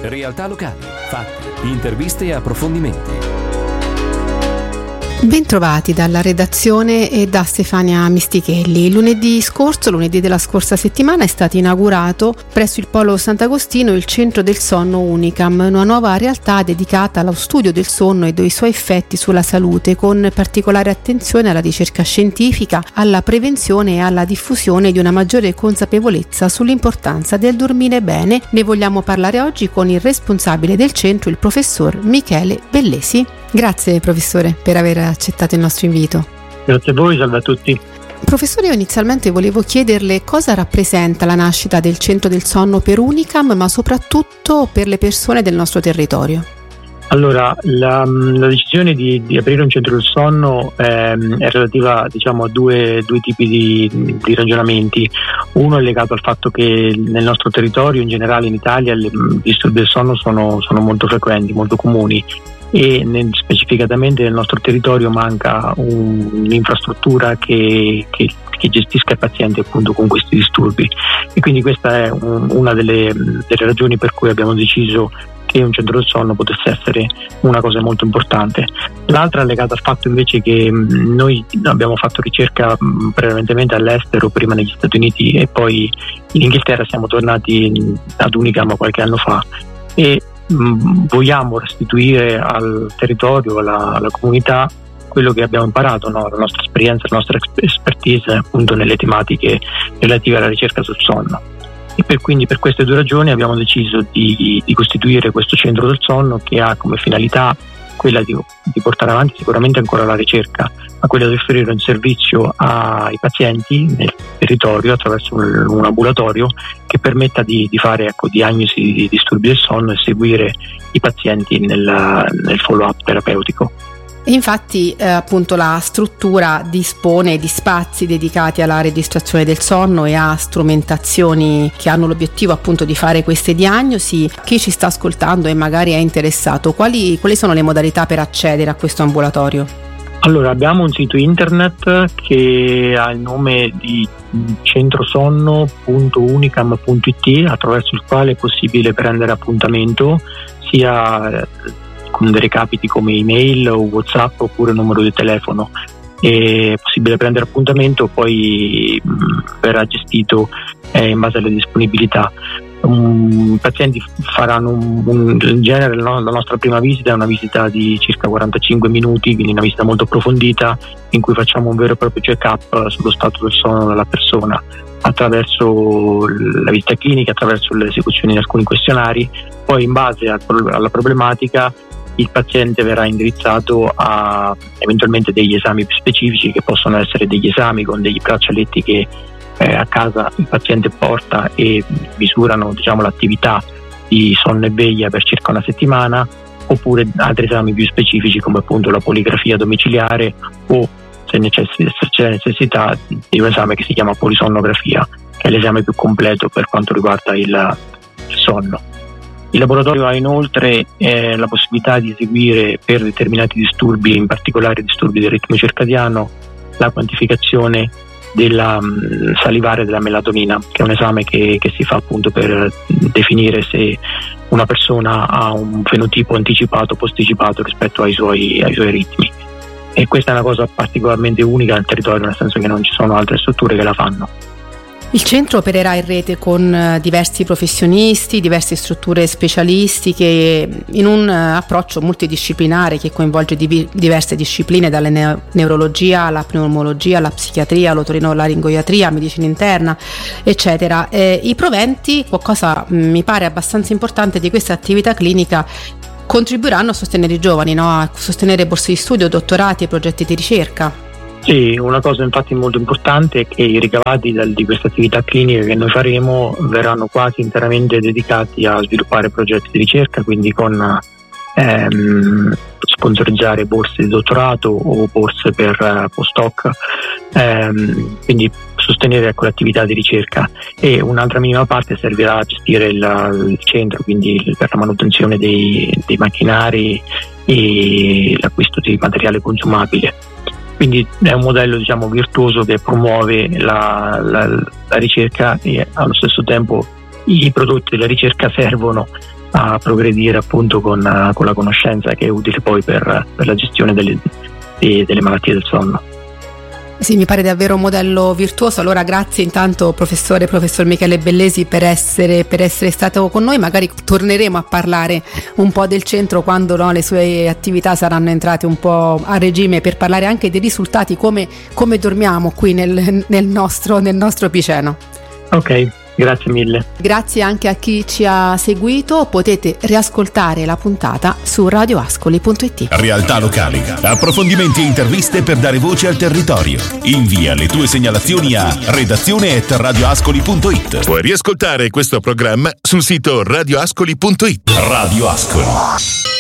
Realtà locali, fatti, interviste e approfondimenti. Bentrovati dalla redazione e da Stefania Mistichelli. Lunedì della scorsa settimana, è stato inaugurato presso il Polo Sant'Agostino il Centro del Sonno Unicam, una nuova realtà dedicata allo studio del sonno e dei suoi effetti sulla salute, con particolare attenzione alla ricerca scientifica, alla prevenzione e alla diffusione di una maggiore consapevolezza sull'importanza del dormire bene. Ne vogliamo parlare oggi con il responsabile del centro, il professor Michele Bellesi. Grazie professore per aver accettato il nostro invito. Grazie a voi, salve a tutti. Professore, io inizialmente volevo chiederle cosa rappresenta la nascita del Centro del Sonno per Unicam, ma soprattutto per le persone del nostro territorio. Allora, la decisione di aprire un centro del sonno è relativa, a due tipi di ragionamenti. Uno è legato al fatto che nel nostro territorio, in generale in Italia, i disturbi del sonno sono molto frequenti, molto comuni, e specificatamente nel nostro territorio manca un'infrastruttura che gestisca i pazienti appunto con questi disturbi, e quindi questa è una delle ragioni per cui abbiamo deciso che un centro del sonno potesse essere una cosa molto importante. L'altra è legata al fatto invece che noi abbiamo fatto ricerca prevalentemente all'estero, prima negli Stati Uniti e poi in Inghilterra. Siamo tornati ad Unicam qualche anno fa e vogliamo restituire al territorio, alla comunità, quello che abbiamo imparato, la nostra esperienza, la nostra expertise appunto nelle tematiche relative alla ricerca sul sonno. E quindi per queste due ragioni abbiamo deciso di costituire questo centro del sonno, che ha come finalità quella di portare avanti sicuramente ancora la ricerca, ma quella di offrire un servizio ai pazienti nel territorio attraverso un ambulatorio che permetta di fare diagnosi di disturbi del sonno e seguire i pazienti nel follow-up terapeutico. E infatti appunto la struttura dispone di spazi dedicati alla registrazione del sonno e a strumentazioni che hanno l'obiettivo appunto di fare queste diagnosi. Chi ci sta ascoltando e magari è interessato, quali sono le modalità per accedere a questo ambulatorio? Allora, abbiamo un sito internet che ha il nome di centrosonno.unicam.it, attraverso il quale è possibile prendere appuntamento sia con dei recapiti come email o WhatsApp oppure numero di telefono. È possibile prendere appuntamento, poi verrà gestito in base alle disponibilità. I pazienti faranno in genere la nostra prima visita è una visita di circa 45 minuti, quindi una visita molto approfondita in cui facciamo un vero e proprio check-up sullo stato del sonno della persona attraverso la visita clinica, attraverso l'esecuzione di alcuni questionari. Poi in base alla problematica il paziente verrà indirizzato a eventualmente degli esami più specifici, che possono essere degli esami con degli braccialetti che a casa il paziente porta e misurano l'attività di sonno e veglia per circa una settimana, oppure altri esami più specifici come appunto la poligrafia domiciliare o, se c'è necessità, di un esame che si chiama polisonnografia, che è l'esame più completo per quanto riguarda il sonno. Il laboratorio ha inoltre la possibilità di eseguire per determinati disturbi, in particolare disturbi del ritmo circadiano, la quantificazione della salivare della melatonina, che è un esame che si fa appunto per definire se una persona ha un fenotipo anticipato o posticipato rispetto ai suoi ritmi. E questa è una cosa particolarmente unica nel territorio, nel senso che non ci sono altre strutture che la fanno. Il centro opererà in rete con diversi professionisti, diverse strutture specialistiche, in un approccio multidisciplinare che coinvolge diverse discipline, dalle neurologia alla pneumologia, alla psichiatria, l'otorinolaringoiatria, medicina interna, eccetera. I proventi, qualcosa mi pare abbastanza importante di questa attività clinica, contribuiranno a sostenere i giovani, a sostenere borse di studio, dottorati e progetti di ricerca. Sì, una cosa infatti molto importante è che i ricavati di questa attività clinica che noi faremo verranno quasi interamente dedicati a sviluppare progetti di ricerca, quindi con sponsorizzare borse di dottorato o borse per postdoc, quindi sostenere l'attività di ricerca, e un'altra minima parte servirà a gestire il centro, quindi per la manutenzione dei macchinari e l'acquisto di materiale consumabile. Quindi è un modello virtuoso che promuove la ricerca, e allo stesso tempo i prodotti della ricerca servono a progredire appunto con la conoscenza che è utile poi per la gestione delle malattie del sonno. Sì, mi pare davvero un modello virtuoso. Allora grazie intanto professor Michele Bellesi per essere stato con noi. Magari torneremo a parlare un po' del centro quando le sue attività saranno entrate un po' a regime, per parlare anche dei risultati, come dormiamo qui nel nostro Piceno. Ok, grazie mille. Grazie anche a chi ci ha seguito. Potete riascoltare la puntata su radioascoli.it. Realtà locali, approfondimenti e interviste per dare voce al territorio. Invia le tue segnalazioni a redazione@radioascoli.it. Puoi riascoltare questo programma sul sito radioascoli.it. Radio Ascoli.